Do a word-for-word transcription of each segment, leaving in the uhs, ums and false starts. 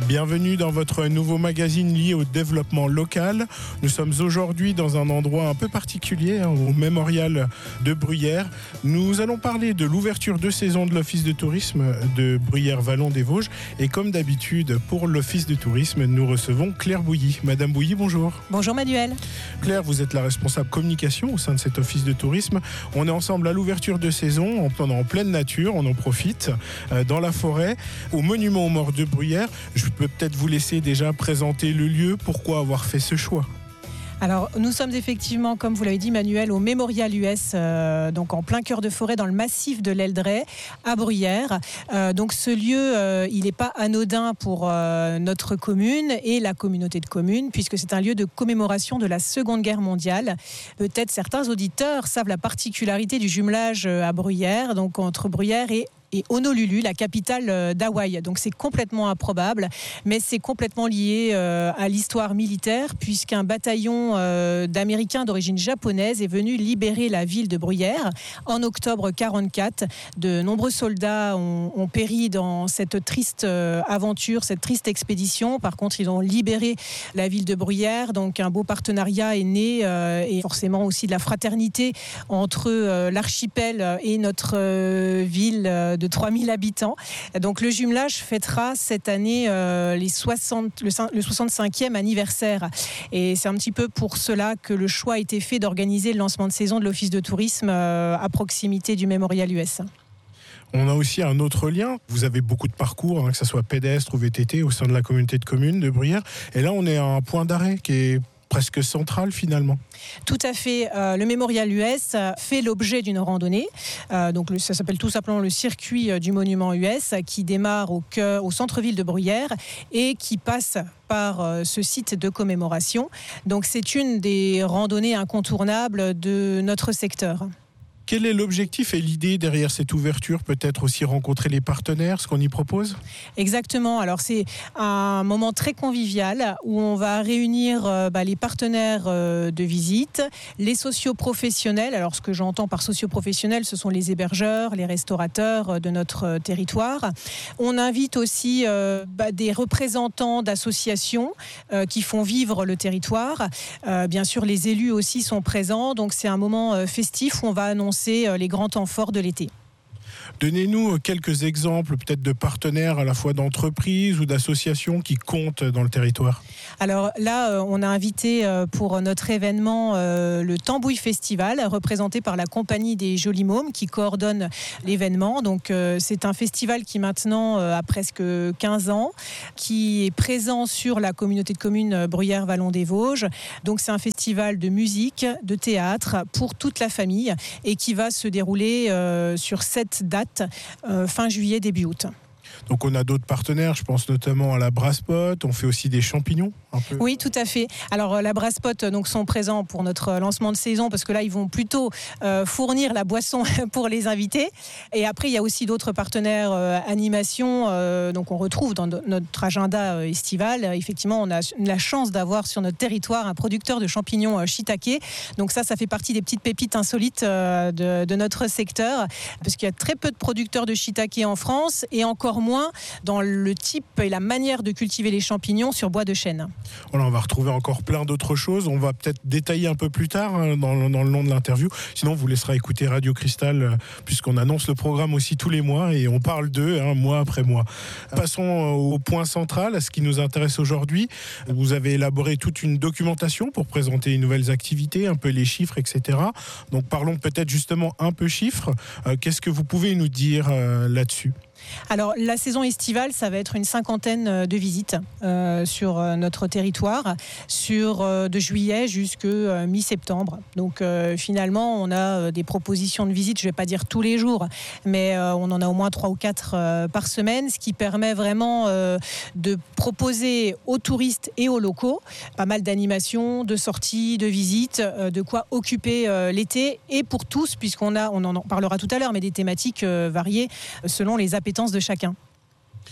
Bienvenue dans votre nouveau magazine lié au développement local. Nous sommes aujourd'hui dans un endroit un peu particulier, hein, au Mémorial de Bruyères. Nous allons parler de l'ouverture de saison de l'Office de tourisme de Bruyères-Vallon des Vosges. Et comme d'habitude, pour l'Office de tourisme, nous recevons Claire Bouilly. Madame Bouilly, bonjour. Bonjour Manuel. Claire, vous êtes la responsable communication au sein de cet Office de tourisme. On est ensemble à l'ouverture de saison, en, en pleine nature, on en profite, euh, dans la forêt, au monument aux morts de Bruyères. Je peux peut-être vous laisser déjà présenter le lieu. Pourquoi avoir fait ce choix ? Alors, nous sommes effectivement, comme vous l'avez dit Manuel, au Mémorial U S, euh, donc en plein cœur de forêt, dans le massif de l'Eldray, à Bruyères. Euh, donc ce lieu, euh, il n'est pas anodin pour euh, notre commune et la communauté de communes, puisque c'est un lieu de commémoration de la Seconde Guerre mondiale. Peut-être certains auditeurs savent la particularité du jumelage à Bruyères, donc entre Bruyères et et Honolulu, la capitale d'Hawaï. Donc c'est complètement improbable, mais c'est complètement lié euh, à l'histoire militaire, puisqu'un bataillon euh, d'Américains d'origine japonaise est venu libérer la ville de Bruyères en octobre quarante-quatre. De nombreux soldats ont, ont péri dans cette triste euh, aventure, cette triste expédition. Par contre, ils ont libéré la ville de Bruyères, donc un beau partenariat est né, euh, et forcément aussi de la fraternité entre euh, l'archipel et notre euh, ville euh, de trois mille habitants. Donc le jumelage fêtera cette année euh, les soixante, le, le soixante-cinquième anniversaire. Et c'est un petit peu pour cela que le choix a été fait d'organiser le lancement de saison de l'Office de tourisme euh, à proximité du Mémorial U S. On a aussi un autre lien. Vous avez beaucoup de parcours, hein, que ce soit pédestre ou V T T, au sein de la communauté de communes de Bruyères. Et là, on est à un point d'arrêt qui est presque central finalement. Tout à fait. Euh, le Mémorial U S fait l'objet d'une randonnée. Euh, donc le, ça s'appelle tout simplement le circuit du monument U S, qui démarre au, cœur, au centre-ville de Bruyères et qui passe par euh, ce site de commémoration. Donc c'est une des randonnées incontournables de notre secteur. Quel est l'objectif et l'idée derrière cette ouverture ? Peut-être aussi rencontrer les partenaires, ce qu'on y propose ? Exactement. Alors c'est un moment très convivial où on va réunir euh, bah, les partenaires euh, de visite, les socioprofessionnels. Alors ce que j'entends par socioprofessionnels, ce sont les hébergeurs, les restaurateurs euh, de notre euh, territoire. On invite aussi euh, bah, des représentants d'associations euh, qui font vivre le territoire. Euh, bien sûr, les élus aussi sont présents. Donc c'est un moment euh, festif où on va annoncer les grands temps forts de l'été. Donnez-nous quelques exemples peut-être de partenaires à la fois d'entreprises ou d'associations qui comptent dans le territoire. Alors là, on a invité pour notre événement le Tambouille Festival, représenté par la Compagnie des Jolis Mômes qui coordonne l'événement. Donc c'est un festival qui maintenant a presque quinze ans, qui est présent sur la communauté de communes Bruyères-Vallon des Vosges. Donc c'est un festival de musique, de théâtre pour toute la famille et qui va se dérouler euh, sur sept dates. Euh, fin juillet, début août. Donc on a d'autres partenaires, je pense notamment à la Brasspot, on fait aussi des champignons un peu. Oui, tout à fait. Alors la Brasspot donc sont présents pour notre lancement de saison parce que là ils vont plutôt euh, fournir la boisson pour les invités. Et après il y a aussi d'autres partenaires euh, animation, euh, donc on retrouve dans notre agenda euh, estival. Effectivement, on a la chance d'avoir sur notre territoire un producteur de champignons euh, shiitake. Donc ça, ça fait partie des petites pépites insolites euh, de, de notre secteur parce qu'il y a très peu de producteurs de shiitake en France et encore moins dans le type et la manière de cultiver les champignons sur bois de chêne. Voilà, on va retrouver encore plein d'autres choses. On va peut-être détailler un peu plus tard hein, dans, dans le long de l'interview. Sinon, on vous laissera écouter Radio Cristal euh, puisqu'on annonce le programme aussi tous les mois et on parle d'eux hein, mois après mois. Passons euh, au point central, à ce qui nous intéresse aujourd'hui. Vous avez élaboré toute une documentation pour présenter les nouvelles activités, un peu les chiffres, et cetera. Donc parlons peut-être justement un peu chiffres. Euh, qu'est-ce que vous pouvez nous dire euh, là-dessus ? Alors la saison estivale, ça va être une cinquantaine de visites euh, sur notre territoire, sur euh, de juillet jusqu'à euh, mi-septembre. Donc euh, finalement, on a des propositions de visites, je ne vais pas dire tous les jours, mais euh, on en a au moins trois ou quatre euh, par semaine, ce qui permet vraiment euh, de proposer aux touristes et aux locaux pas mal d'animations, de sorties, de visites, euh, de quoi occuper euh, l'été et pour tous, puisqu'on a, on en parlera tout à l'heure, mais des thématiques euh, variées selon les appétences de chacun.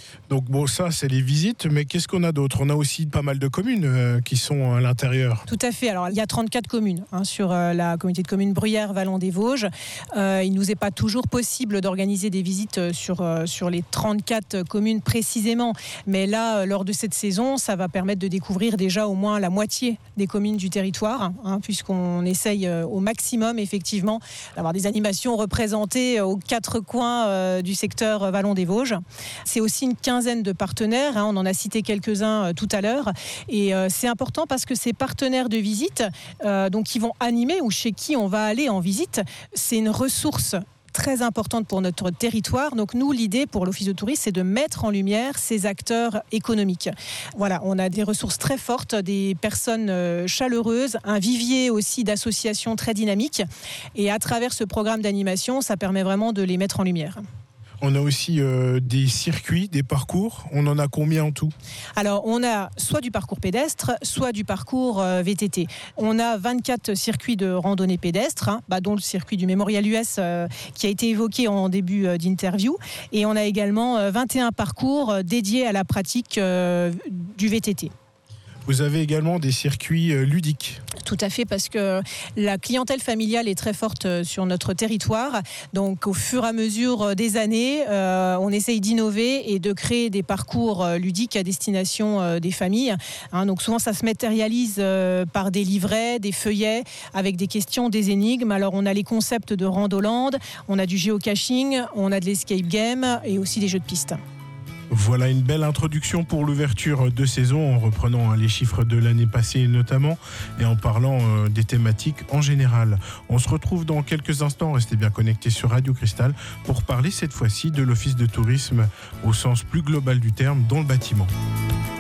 Donc bon, ça c'est les visites, mais qu'est-ce qu'on a d'autre? On a aussi pas mal de communes euh, qui sont à l'intérieur. Tout à fait. Alors il y a trente-quatre communes hein, sur euh, la communauté de communes Bruyères-Vallon-des-Vosges. Euh, il nous est pas toujours possible d'organiser des visites sur, euh, sur les trente-quatre communes précisément, mais là, euh, lors de cette saison, ça va permettre de découvrir déjà au moins la moitié des communes du territoire, hein, puisqu'on essaye euh, au maximum effectivement d'avoir des animations représentées aux quatre coins euh, du secteur Vallon-des-Vosges. C'est aussi une quinzaine de partenaires, hein, on en a cité quelques-uns euh, tout à l'heure, et euh, c'est important parce que ces partenaires de visite, euh, donc qui vont animer ou chez qui on va aller en visite, c'est une ressource très importante pour notre territoire. Donc nous, l'idée pour l'Office de tourisme, c'est de mettre en lumière ces acteurs économiques. Voilà, on a des ressources très fortes, des personnes chaleureuses, un vivier aussi d'associations très dynamiques. Et à travers ce programme d'animation, ça permet vraiment de les mettre en lumière. On a aussi euh, des circuits, des parcours. On en a combien en tout? Alors, on a soit du parcours pédestre, soit du parcours euh, V T T. On a vingt-quatre circuits de randonnée pédestre, hein, bah, dont le circuit du Mémorial U S euh, qui a été évoqué en début euh, d'interview. Et on a également euh, vingt et un parcours euh, dédiés à la pratique euh, du V T T. Vous avez également des circuits euh, ludiques. Tout à fait, parce que la clientèle familiale est très forte sur notre territoire. Donc, au fur et à mesure des années, euh, on essaye d'innover et de créer des parcours ludiques à destination euh, des familles. Hein, donc, souvent, ça se matérialise euh, par des livrets, des feuillets avec des questions, des énigmes. Alors, on a les concepts de Randoland, on a du géocaching, on a de l'escape game et aussi des jeux de piste. Voilà une belle introduction pour l'ouverture de saison en reprenant les chiffres de l'année passée notamment et en parlant des thématiques en général. On se retrouve dans quelques instants, restez bien connectés sur Radio Cristal pour parler cette fois-ci de l'Office de tourisme au sens plus global du terme dans le bâtiment.